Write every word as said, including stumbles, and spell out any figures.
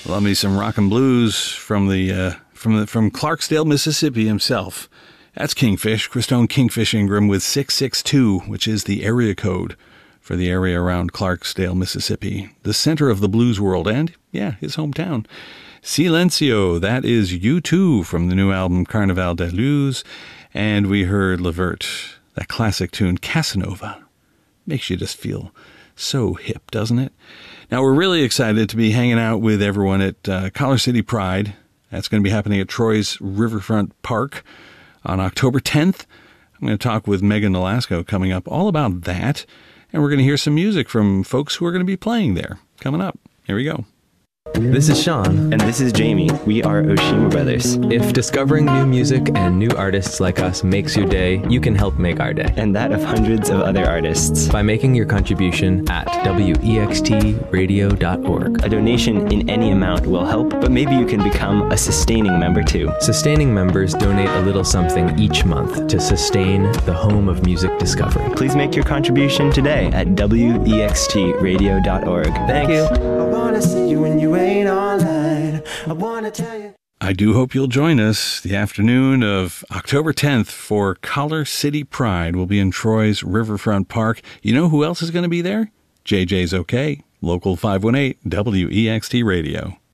Love me some rock and blues from the uh, from the from Clarksdale, Mississippi himself. That's Kingfish, Christone Kingfish Ingram with six six two, which is the area code for the area around Clarksdale, Mississippi, the center of the blues world, and yeah, his hometown. Silencio, that is U two from the new album Carnaval de Luz, and we heard Levert, that classic tune Casanova. Makes you just feel so hip, doesn't it? Now, we're really excited to be hanging out with everyone at uh, Collar City Pride. That's going to be happening at Troy's Riverfront Park on October tenth. I'm going to talk with Megan Nolasco coming up all about that. And we're going to hear some music from folks who are going to be playing there coming up. Here we go. This is Sean. And this is Jamie. We are Oshima Brothers. If discovering new music and new artists like us makes your day, you can help make our day. And that of hundreds of other artists. By making your contribution at W E X T radio dot org. A donation in any amount will help, but maybe you can become a sustaining member too. Sustaining members donate a little something each month to sustain the home of music discovery. Please make your contribution today at W E X T radio dot org. Thanks. Thank you. I wanna see you when you ain't online. I wanna tell you. I do hope you'll join us the afternoon of October tenth for Collar City Pride. We'll be in Troy's Riverfront Park. You know who else is going to be there? J J's OK, Local five one eight W E X T Radio.